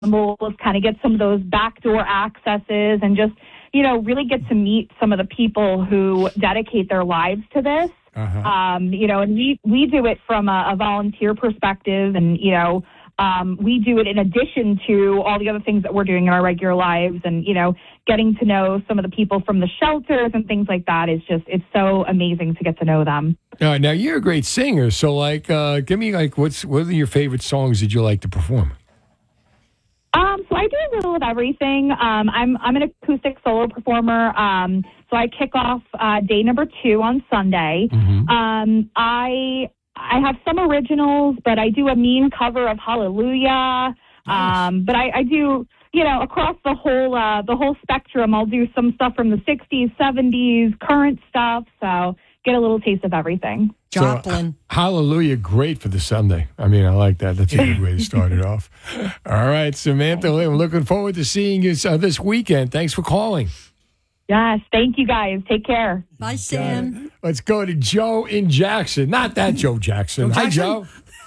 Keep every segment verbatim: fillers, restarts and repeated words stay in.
we'll kind of get some of those backdoor accesses and just, you know, really get to meet some of the people who dedicate their lives to this. Uh-huh. Um, you know, and we, we do it from a, a volunteer perspective, and, you know, um, we do it in addition to all the other things that we're doing in our regular lives, and, you know, getting to know some of the people from the shelters and things like that is just, it's so amazing to get to know them. Uh, now, you're a great singer, so, like, uh, give me, like, what's what are your favorite songs that you like to perform? Um, so I do a little of everything. Um, I'm I'm an acoustic solo performer. Um, so I kick off uh, day number two on Sunday. Mm-hmm. Um, I I have some originals, but I do a mean cover of Hallelujah. Nice. Um, but I, I do, you know, across the whole uh, the whole spectrum. I'll do some stuff from the sixties, seventies, current stuff. So get a little taste of everything. Joplin. So, hallelujah, great for the Sunday. I mean, I like that. That's a good way to start it off. All right, Samantha, I'm looking forward to seeing you uh, this weekend. Thanks for calling. Yes, thank you guys. Take care. Bye, Sam. Let's go to Joe in Jackson. Not that Joe Jackson. Joe Hi, Jackson? Joe.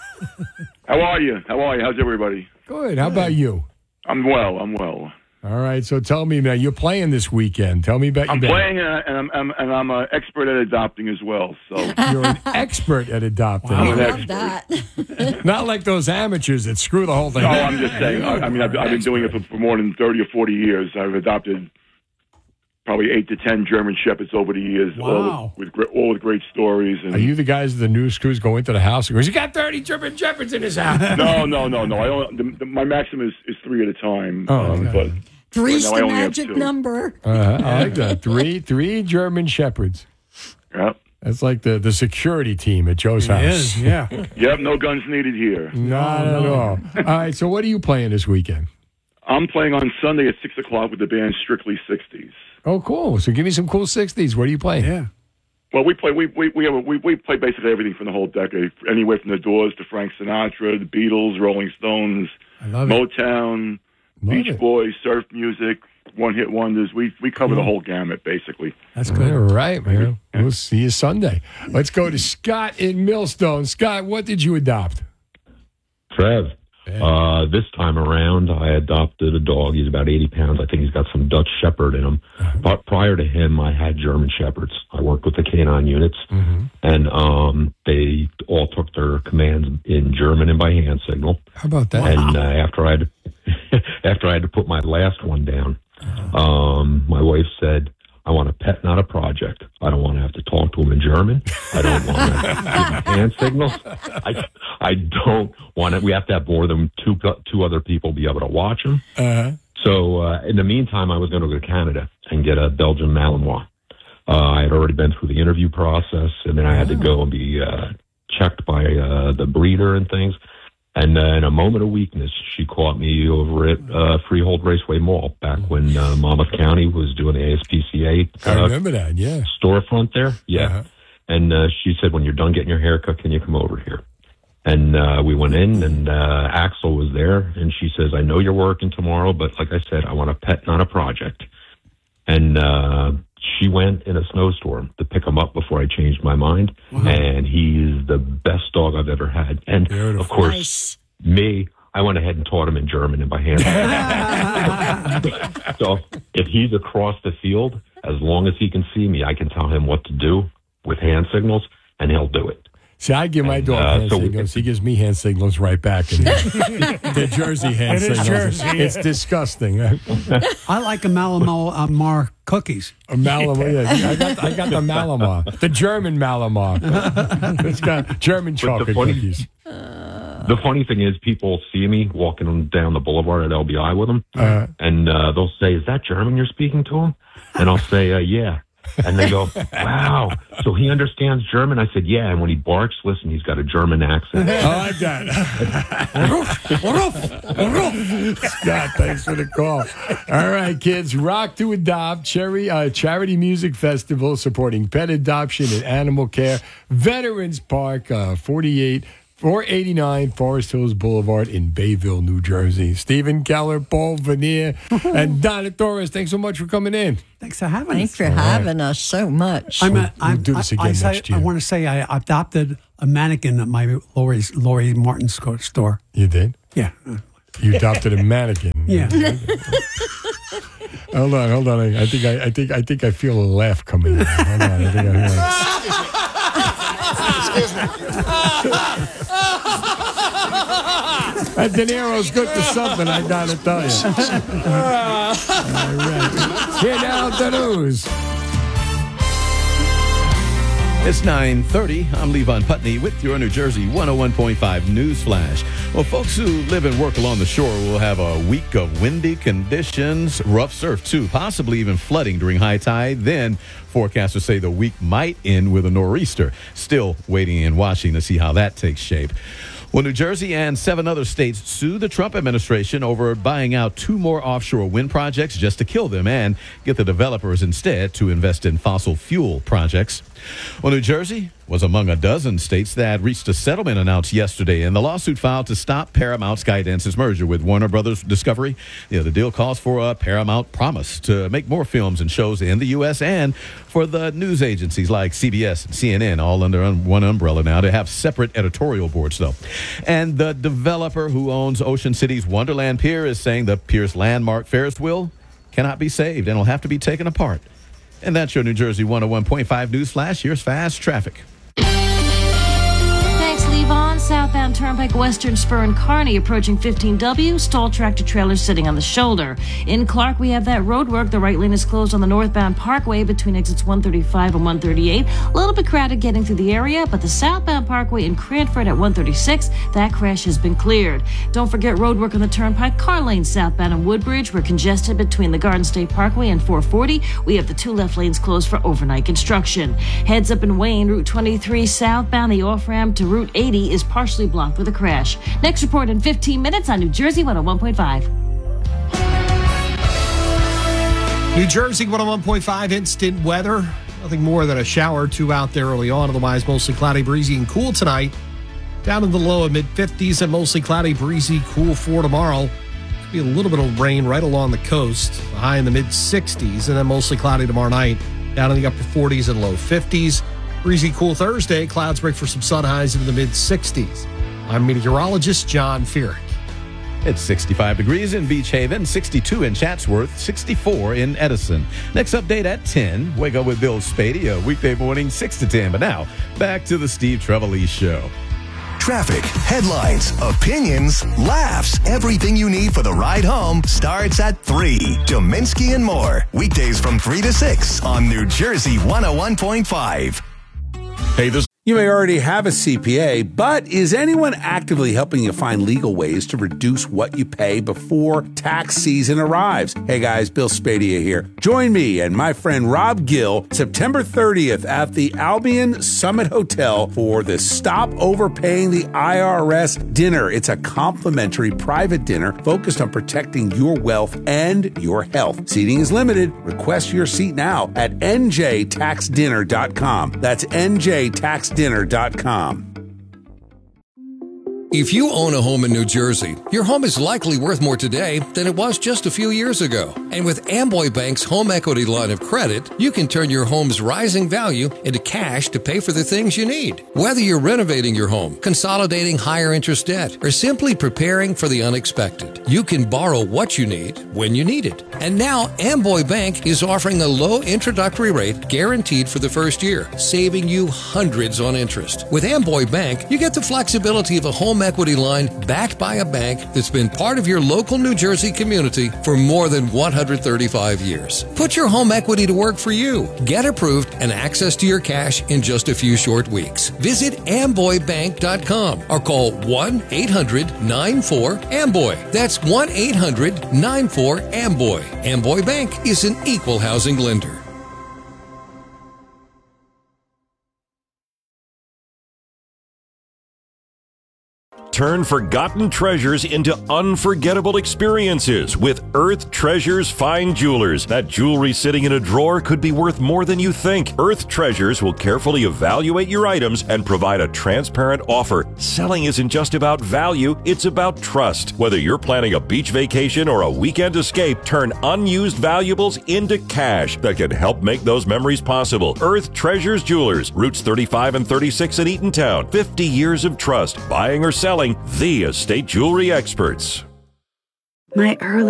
How are you? How are you? How's everybody? Good. How about you? I'm well. I'm well. All right, so tell me, man, you're playing this weekend. Tell me about I'm your band. playing, uh, and I'm, I'm and I'm an expert at adopting as well. So You're an expert at adopting. I'm I an love expert. that. Not like those amateurs that screw the whole thing No, up. I'm just saying. I, I mean, I've, I've been doing it for, for more than thirty or forty years. I've adopted probably eight to ten German Shepherds over the years, Wow. all with, with great, all with great stories. And Are you the guys of the news crews go into the house and goes, you got thirty German Shepherds in his house? no, no, no, no. I don't, the, the, my maximum is, is three at a time. Oh, um, okay. but Three's Right now I the only have magic two. number. Uh, I like that. Three, three German Shepherds. yeah, That's like the, the security team at Joe's It house. is, yeah. yep, no guns needed here. Not at all. All right, so what are you playing this weekend? I'm playing on Sunday at six o'clock with the band Strictly sixties. Oh, cool. So give me some cool sixties. What are you playing? Yeah. Well, we play we we we, have a, we we play basically everything from the whole decade, anywhere from the Doors to Frank Sinatra, the Beatles, Rolling Stones, I love it. Motown, Love Beach it. Boys, surf music, one hit wonders. We we cover the whole gamut basically. That's All good. right, man. We'll see you Sunday. Let's go to Scott in Millstone. Scott, what did you adopt? Trev, uh, this time around, I adopted a dog. He's about eighty pounds. I think he's got some Dutch Shepherd in him. But prior to him, I had German Shepherds. I worked with the canine units, Mm-hmm. and um, they all took their commands in German and by hand signal. How about that? And uh, after I had after I had to put my last one down, um, my wife said, I want a pet, not a project. I don't want to have to talk to him in German. I don't want to give him hand signals. I, I don't want to. We have to have more than two two other people be able to watch him. Uh-huh. So uh, in the meantime, I was going to go to Canada and get a Belgian Malinois. Uh, I had already been through the interview process, and then I had to go and be uh, checked by uh, the breeder and things. And uh, in a moment of weakness, she caught me over at uh, Freehold Raceway Mall back when uh, Monmouth County was doing the A S P C A I uh, remember that, yeah. storefront there. Yeah. Uh-huh. And uh, she said, when you're done getting your hair cut, can you come over here? And uh, we went in, and uh, Axel was there, and she says, I know you're working tomorrow, but like I said, I want a pet, not a project. And uh, she went in a snowstorm to pick him up before I changed my mind, and he's the best dog I've ever had. And, Beautiful. of course, Nice. me, I went ahead and taught him in German and by hand. So if he's across the field, as long as he can see me, I can tell him what to do with hand signals, and he'll do it. See, I give my And, dog uh, hand so we- signals. He gives me hand signals right back. And the Jersey hand It is signals. Jersey, yeah. It's disgusting. A I like a Malamar cookies. Malamar. Yeah, I got, I got the Malamar. The German Malamar. It's got German chocolate funny- cookies. The funny thing is, people see me walking down the boulevard at L B I with him, Uh, and uh, they'll say, is that German you're speaking to him? And I'll say, uh, yeah. And they go, wow, so he understands German? I said, yeah, and when he barks, listen, he's got a German accent. I like that. Scott, thanks for the call. All right, kids, Rock to Adopt, Cherry uh, Charity Music Festival supporting pet adoption and animal care. Veterans Park, uh, forty-eight four eighty-nine Forest Hills Boulevard in Bayville, New Jersey. Stephen Keller, Paul Vanier, and Donna Torres, thanks so much for coming in. Thanks for having Thanks us. for having us so much. I'm, We'll- a, I'm, we'll do this I- again I, say- next year. I want to say I adopted a mannequin at my Lori's Lori Martin sco- store. You did? Yeah. You adopted a mannequin. Yeah. Hold on, hold on. I think I, I think I think I feel a laugh coming. In. Hold on. I think I feel That De Niro's good for something, I gotta tell you. All right. Here now, the news. It's nine thirty. I'm Levon Putney with your New Jersey one oh one point five News Flash. Well, folks who live and work along the shore will have a week of windy conditions, rough surf too, possibly even flooding during high tide. Then forecasters say the week might end with a nor'easter. Still waiting and watching to see how that takes shape. Well, New Jersey and seven other states sued the Trump administration over buying out two more offshore wind projects just to kill them and get the developers instead to invest in fossil fuel projects. Well, New Jersey was among a dozen states that reached a settlement announced yesterday in the lawsuit filed to stop Paramount Skydance's merger with Warner Brothers Discovery. You know, the deal calls for a Paramount promise to make more films and shows in the U S and for the news agencies like C B S and C N N, all under one umbrella now, to have separate editorial boards, though. And the developer who owns Ocean City's Wonderland Pier is saying the pier's landmark Ferris wheel cannot be saved and will have to be taken apart. And that's your New Jersey one oh one point five News Flash. Here's fast traffic. Thanks, Levon. Southbound Turnpike, Western Spur and Kearney approaching fifteen W. Stalled tractor trailer sitting on the shoulder. In Clark, we have that road work. The right lane is closed on the northbound Parkway between exits one thirty-five and one thirty-eight. A little bit crowded getting through the area, but the southbound Parkway in Cranford at one thirty-six, that crash has been cleared. Don't forget road work on the Turnpike, Car Lane southbound in Woodbridge. We're congested between the Garden State Parkway and four forty. We have the two left lanes closed for overnight construction. Heads up in Wayne, Route twenty-three southbound, the off-ramp to Route eighty is partially blocked with a crash. Next report in fifteen minutes on New Jersey one oh one point five. New Jersey one oh one point five instant weather. Nothing more than a shower or two out there early on. Otherwise, mostly cloudy, breezy, and cool tonight. Down in the low and mid fifties and mostly cloudy, breezy, cool for tomorrow. Could be a little bit of rain right along the coast. High in the mid sixties and then mostly cloudy tomorrow night. Down in the upper forties and low fifties. Breezy, cool Thursday. Clouds break for some sun, highs into the mid sixties. I'm meteorologist John Feerick. It's sixty-five degrees in Beach Haven, sixty-two in Chatsworth, sixty-four in Edison. Next update at ten. Wake up with Bill Spady, a weekday morning, six to ten. But now, back to the Steve Trevelise Show. Traffic, headlines, opinions, laughs. Everything you need for the ride home starts at three. Dominski and more. Weekdays from three to six on New Jersey one oh one point five. Hey, this. You may already have a C P A, but is anyone actively helping you find legal ways to reduce what you pay before tax season arrives? Hey guys, Bill Spadia here. Join me and my friend Rob Gill September thirtieth at the Albion Summit Hotel for the Stop Overpaying the I R S dinner. It's a complimentary private dinner focused on protecting your wealth and your health. Seating is limited. Request your seat now at N J tax dinner dot com. That's N J tax dinner dot com. If you own a home in New Jersey, your home is likely worth more today than it was just a few years ago. And with Amboy Bank's home equity line of credit, you can turn your home's rising value into cash to pay for the things you need. Whether you're renovating your home, consolidating higher interest debt, or simply preparing for the unexpected, you can borrow what you need when you need it. And now Amboy Bank is offering a low introductory rate guaranteed for the first year, saving you hundreds on interest. With Amboy Bank, you get the flexibility of a home equity line backed by a bank that's been part of your local New Jersey community for more than one hundred thirty-five years. Put your home equity to work for you. Get approved and access to your cash in just a few short weeks. Visit amboy bank dot com or call one eight hundred nine four amboy. That's one eight hundred nine four amboy. Amboy Bank is an equal housing lender. Turn forgotten treasures into unforgettable experiences with Earth Treasures Fine Jewelers. That jewelry sitting in a drawer could be worth more than you think. Earth Treasures will carefully evaluate your items and provide a transparent offer. Selling isn't just about value, it's about trust. Whether you're planning a beach vacation or a weekend escape, turn unused valuables into cash that can help make those memories possible. Earth Treasures Jewelers, routes thirty-five and thirty-six in Eatontown. fifty years of trust, buying or selling, the estate jewelry experts. My early